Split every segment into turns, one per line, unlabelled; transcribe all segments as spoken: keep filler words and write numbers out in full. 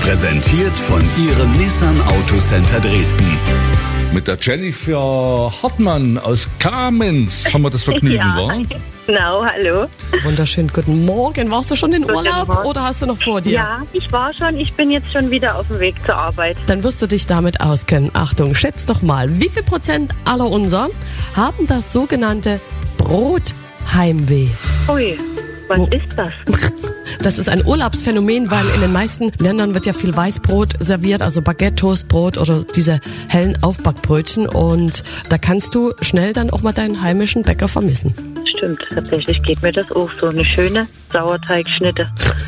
Präsentiert von Ihrem Nissan Autocenter Dresden.
Mit der Jennifer Hartmann aus Kamenz haben wir das Vergnügen,
Ja.
wa?
Genau, hallo.
Wunderschön, guten Morgen. Warst du schon in
Guten
Urlaub
Morgen.
oder hast du noch vor dir?
Ja, ich war schon, ich bin jetzt schon wieder auf dem Weg zur Arbeit.
Dann wirst du dich damit auskennen. Achtung, schätz doch mal, wie viel Prozent aller unser haben das sogenannte Brotheimweh?
Ui, was
Wo-
ist das?
Das ist ein Urlaubsphänomen, weil in den meisten Ländern wird ja viel Weißbrot serviert, also Baguette, Toastbrot oder diese hellen Aufbackbrötchen. Und da kannst du schnell dann auch mal deinen heimischen Bäcker vermissen.
Stimmt, tatsächlich geht mir das auch so. Eine schöne Sauerteigschnitte.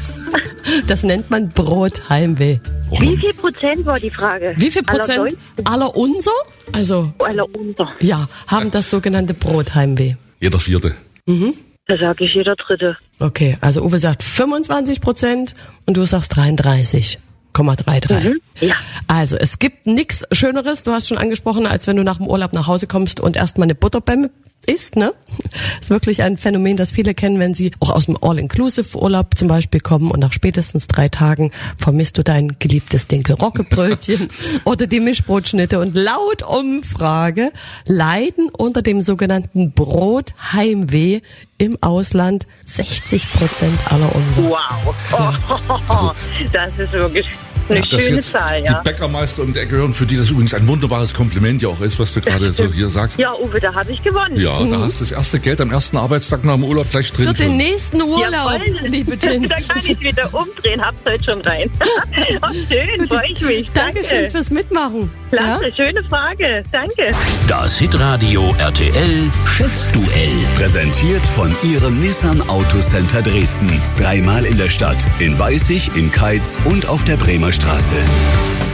Das nennt man Brotheimweh.
Wie viel Prozent war die Frage?
Wie viel
Aller
Prozent
Deutschen?
aller unser, also
Aller unter.
ja, haben das sogenannte Brotheimweh?
Jeder Vierte.
Da sage ich jeder Dritte.
Okay, also Uwe sagt fünfundzwanzig Prozent und du sagst dreiunddreißig Komma dreiunddreißig.
Mhm, ja.
Also es gibt nichts Schöneres, du hast schon angesprochen, als wenn du nach dem Urlaub nach Hause kommst und erstmal eine Butterbämme isst, ne? Ist wirklich ein Phänomen, das viele kennen, wenn sie auch aus dem All-Inclusive-Urlaub zum Beispiel kommen und nach spätestens drei Tagen vermisst du dein geliebtes Dinkel-Rogge-Brötchen oder die Mischbrotschnitte. Und laut Umfrage leiden unter dem sogenannten Brotheimweh im Ausland sechzig Prozent aller unserer.
Wow. Oh, das ist wirklich eine
Ja, dass
schöne
jetzt
Zahl,
die
ja.
Bäckermeister um die Ecke hören, für die das übrigens ein wunderbares Kompliment ja auch ist, was du gerade so hier sagst.
Ja, Uwe, da habe ich gewonnen.
Ja, da hast du das erste Geld am ersten Arbeitstag nach dem Urlaub gleich drin.
Für den
schon.
nächsten Urlaub,
Jawohl.
liebe Jen.
Da kann ich wieder umdrehen, hab's heute schon rein. Oh, schön, freue ich mich.
Dankeschön
Danke.
fürs Mitmachen. Ja?
Klasse, schöne Frage. Danke.
Das Hitradio R T L Schätzduell. Präsentiert von Ihrem Nissan Autocenter Dresden. Dreimal in der Stadt, in Weißig, in Keitz und auf der Bremer Straße.